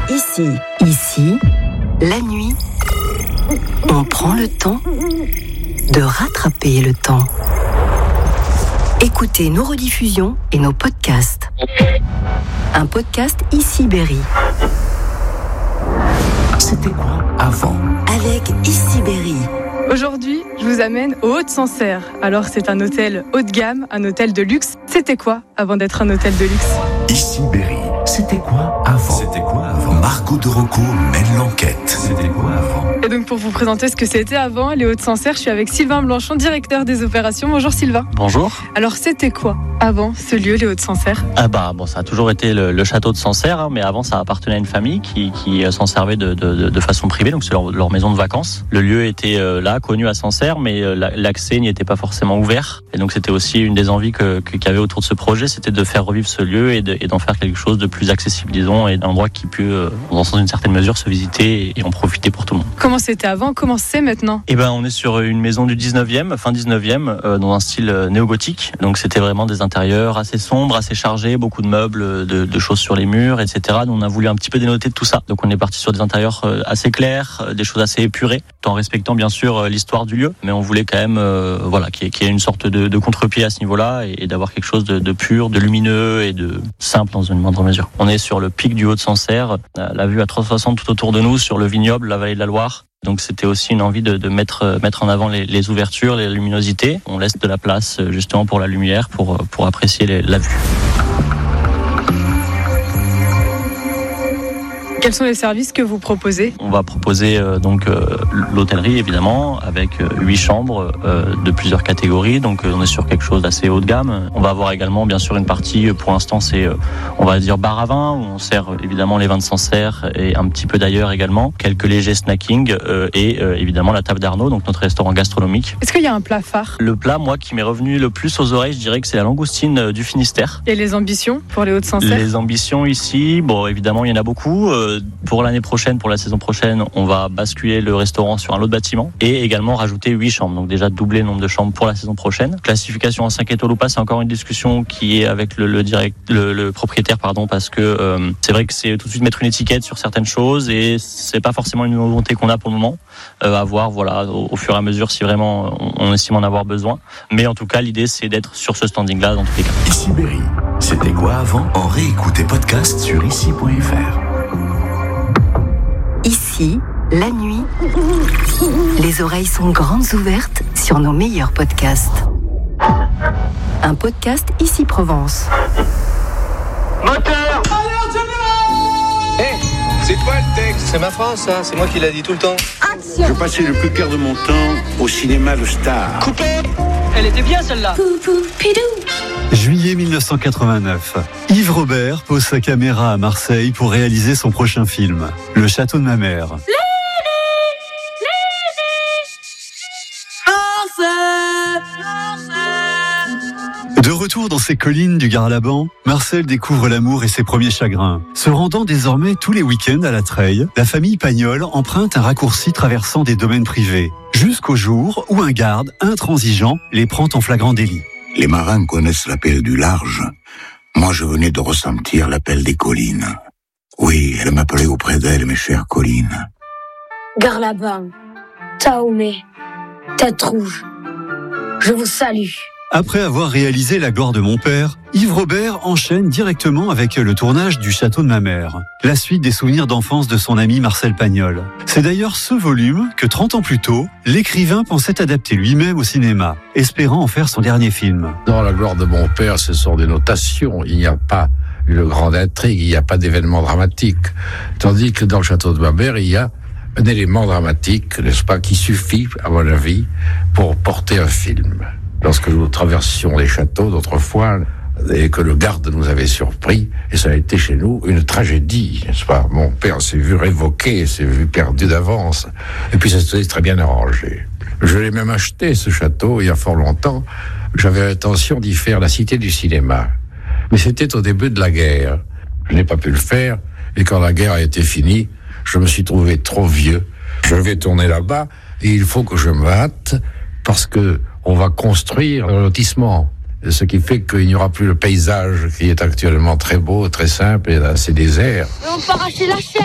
Ici, la nuit, on prend le temps de rattraper le temps. Écoutez nos rediffusions et nos podcasts. Un podcast Ici Berry. C'était quoi avant ? Avec Ici Berry. Aujourd'hui, je vous amène au Haut-de-Sancerre. Alors, c'est un hôtel haut de gamme, un hôtel de luxe. C'était quoi avant d'être un hôtel de luxe ? Ici Berry. C'était quoi avant ? Margot de Rocco mène l'enquête. C'était quoi avant ? Et donc, pour vous présenter ce que c'était avant, les Hauts-de-Sancerre, je suis avec Sylvain Blanchon, directeur des opérations. Bonjour Sylvain. Bonjour. Alors, c'était quoi avant ce lieu, les Hauts-de-Sancerre ? Ça a toujours été le château de Sancerre, mais avant ça appartenait à une famille qui s'en servait de façon privée, donc c'est leur maison de vacances. Le lieu était là, connu à Sancerre, mais l'accès n'y était pas forcément ouvert. Et donc c'était aussi une des envies qu'il y avait autour de ce projet, c'était de faire revivre ce lieu et d'en faire quelque chose de plus accessible, disons, et d'un endroit qui peut, dans une certaine mesure, se visiter et en profiter pour tout le monde. Comment c'était avant ? Comment c'est maintenant ? On est sur une maison du 19e, fin 19e, dans un style néo-gothique. Donc c'était vraiment des intérieurs assez sombres, assez chargés, beaucoup de meubles, de choses sur les murs, etc. Donc on a voulu un petit peu dénoter de tout ça. Donc on est parti sur des intérieurs assez clairs, des choses assez épurées, tout en respectant bien sûr l'histoire du lieu. Mais on voulait quand même qu'il y ait une sorte de contre-pied à ce niveau-là et d'avoir quelque chose de pur, de lumineux et de simple dans une moindre mesure. On est sur le pic du Haut-de-Sancerre, la vue à 360 tout autour de nous, sur le vignoble, la vallée de la Loire. Donc c'était aussi une envie de mettre en avant les ouvertures, les luminosités. On laisse de la place justement pour la lumière, pour apprécier la vue. Quels sont les services que vous proposez ? On va proposer l'hôtellerie évidemment, avec 8 chambres de plusieurs catégories. Donc on est sur quelque chose d'assez haut de gamme. On va avoir également bien sûr une partie, pour l'instant c'est on va dire bar à vin, où on sert évidemment les vins de Sancerre et un petit peu d'ailleurs également, quelques légers snacking et évidemment la table d'Arnaud, donc notre restaurant gastronomique. Est-ce qu'il y a un plat phare ? Le plat, moi, qui m'est revenu le plus aux oreilles, je dirais que c'est la langoustine du Finistère. Et les ambitions pour les Hauts-de-Sancerre ? Les ambitions ici, évidemment il y en a beaucoup. Pour l'année prochaine, pour la saison prochaine, on va basculer le restaurant sur un autre bâtiment et également rajouter 8 chambres. Donc déjà doubler le nombre de chambres pour la saison prochaine. Classification en 5 étoiles ou pas, c'est encore une discussion qui est avec le propriétaire, parce que c'est vrai que c'est tout de suite mettre une étiquette sur certaines choses et c'est pas forcément une volonté qu'on a pour le moment. À voir, au fur et à mesure si vraiment on estime en avoir besoin. Mais en tout cas, l'idée c'est d'être sur ce standing-là dans tous les cas. Ici Berry. C'était quoi avant ? En réécoute et podcast sur ici.fr. Ici, la nuit, les oreilles sont grandes ouvertes sur nos meilleurs podcasts. Un podcast Ici Provence. Moteur ! C'est toi le texte ? C'est ma phrase, ça. C'est moi qui l'a dit tout le temps. Je passais le plus clair de mon temps au cinéma Le Star. Coupé ! Elle était bien celle-là. Juillet 1989. Yves Robert pose sa caméra à Marseille pour réaliser son prochain film, Le Château de ma mère. De retour dans ces collines du Gard-Laban, Marcel découvre l'amour et ses premiers chagrins. Se rendant désormais tous les week-ends à la Treille, la famille Pagnol emprunte un raccourci traversant des domaines privés, jusqu'au jour où un garde intransigeant les prend en flagrant délit. Les marins connaissent l'appel du large. Moi, je venais de ressentir l'appel des collines. Oui, elle m'appelait auprès d'elle, mes chères collines. Gard-Laban, Taoumé, Tête Rouge, je vous salue. Après avoir réalisé La gloire de mon père, Yves Robert enchaîne directement avec le tournage du Château de ma mère, la suite des souvenirs d'enfance de son ami Marcel Pagnol. C'est d'ailleurs ce volume que 30 ans plus tôt, l'écrivain pensait adapter lui-même au cinéma, espérant en faire son dernier film. Dans La gloire de mon père, ce sont des notations, il n'y a pas une grande intrigue, il n'y a pas d'événement dramatique. Tandis que dans Le Château de ma mère, il y a un élément dramatique, n'est-ce pas, qui suffit, à mon avis, pour porter un film. Lorsque nous traversions les châteaux d'autrefois et que le garde nous avait surpris, et ça a été chez nous une tragédie, n'est-ce pas ? Mon père s'est vu révoqué, s'est vu perdu d'avance, et puis ça s'est très bien arrangé. Je l'ai même acheté, ce château, il y a fort longtemps. J'avais l'intention d'y faire la cité du cinéma. Mais c'était au début de la guerre. Je n'ai pas pu le faire, et quand la guerre a été finie, je me suis trouvé trop vieux. Je vais tourner là-bas, et il faut que je me hâte, parce que on va construire un lotissement. Ce qui fait qu'il n'y aura plus le paysage qui est actuellement très beau, très simple et assez désert. On peut arracher la chaîne.